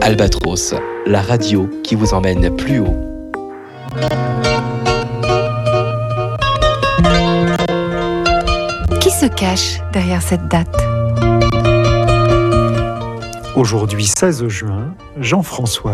Albatros, la radio qui vous emmène plus haut. Qui se cache derrière cette date ? Aujourd'hui 16 juin, Jean-François.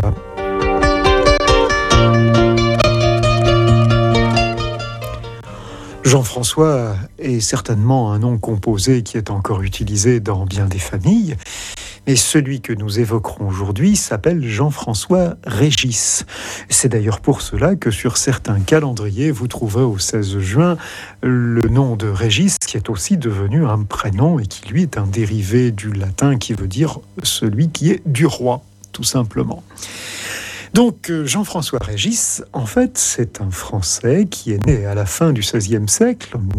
Jean-François est certainement un nom composé qui est encore utilisé dans bien des familles, mais celui que nous évoquerons aujourd'hui s'appelle Jean-François Régis. C'est d'ailleurs pour cela que sur certains calendriers, vous trouverez au 16 juin le nom de Régis, qui est aussi devenu un prénom et qui lui est un dérivé du latin qui veut dire celui qui est du roi, tout simplement. Donc Jean-François Régis, en fait, c'est un Français qui est né à la fin du XVIe siècle, en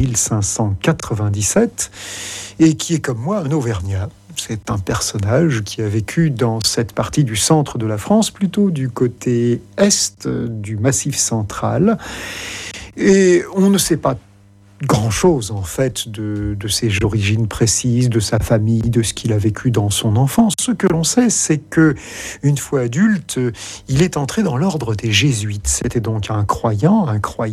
1597, et qui est comme moi un Auvergnat. C'est un personnage qui a vécu dans cette partie du centre de la France, plutôt du côté est du Massif central. Et on ne sait pas grand-chose, en fait, de ses origines précises, de sa famille, de ce qu'il a vécu dans son enfance. Ce que l'on sait, c'est que, une fois adulte, il est entré dans l'ordre des Jésuites. C'était donc un croyant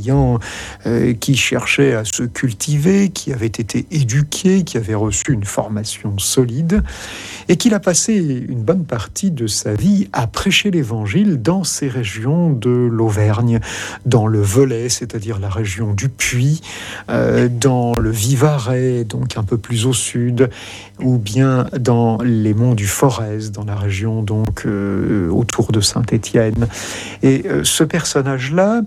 qui cherchait à se cultiver, qui avait été éduqué, qui avait reçu une formation solide, et qu'il a passé une bonne partie de sa vie à prêcher l'Évangile dans ces régions de l'Auvergne, dans le Velay, c'est-à-dire la région du Puy, dans le Vivarais, donc un peu plus au sud, ou bien dans les monts du Forez, dans la région donc autour de Saint-Étienne. Et ce personnage-là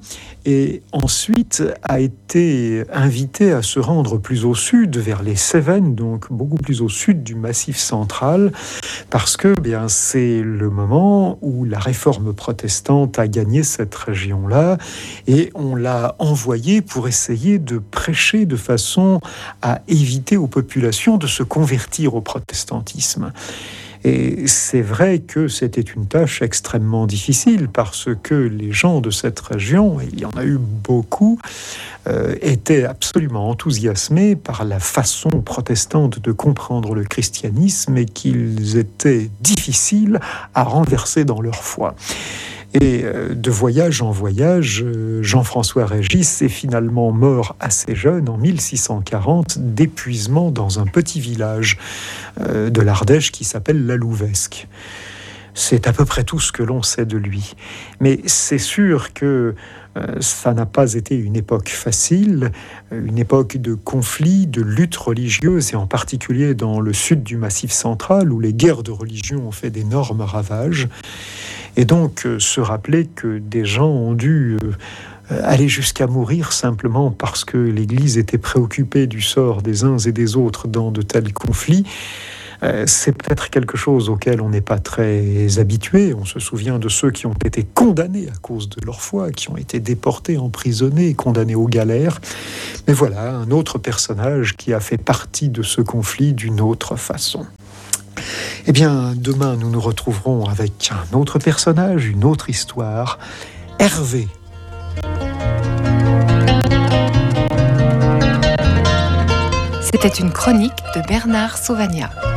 ensuite a été invité à se rendre plus au sud, vers les Cévennes, donc beaucoup plus au sud du Massif central, parce que c'est le moment où la réforme protestante a gagné cette région-là, et on l'a envoyé pour essayer de prêcher de façon à éviter aux populations de se convertir au protestantisme. Et c'est vrai que c'était une tâche extrêmement difficile parce que les gens de cette région, et il y en a eu beaucoup, étaient absolument enthousiasmés par la façon protestante de comprendre le christianisme et qu'ils étaient difficiles à renverser dans leur foi. Et de voyage en voyage, Jean-François Régis est finalement mort assez jeune, en 1640, d'épuisement dans un petit village de l'Ardèche qui s'appelle La Louvesque. C'est à peu près tout ce que l'on sait de lui. Mais c'est sûr que ça n'a pas été une époque facile, une époque de conflits, de luttes religieuses, et en particulier dans le sud du Massif central, où les guerres de religion ont fait d'énormes ravages. Et donc, se rappeler que des gens ont dû aller jusqu'à mourir simplement parce que l'Église était préoccupée du sort des uns et des autres dans de tels conflits, c'est peut-être quelque chose auquel on n'est pas très habitué. On se souvient de ceux qui ont été condamnés à cause de leur foi, qui ont été déportés, emprisonnés, condamnés aux galères. Mais voilà, un autre personnage qui a fait partie de ce conflit d'une autre façon. Eh bien, demain, nous nous retrouverons avec un autre personnage, une autre histoire, Hervé. C'était une chronique de Bernard Sauvagnat.